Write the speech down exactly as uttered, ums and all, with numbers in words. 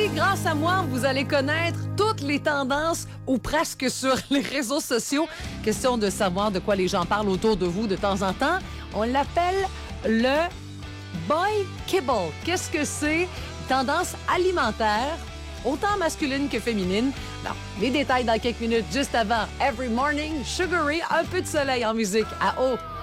Oui, grâce à moi, vous allez connaître toutes les tendances ou presque sur les réseaux sociaux. Question de savoir de quoi les gens parlent autour de vous de temps en temps. On l'appelle le Boy Kibble. Qu'est-ce que c'est? Tendance alimentaire, autant masculine que féminine. Alors, les détails dans quelques minutes, juste avant Every Morning, Sugary, un peu de soleil en musique à haut.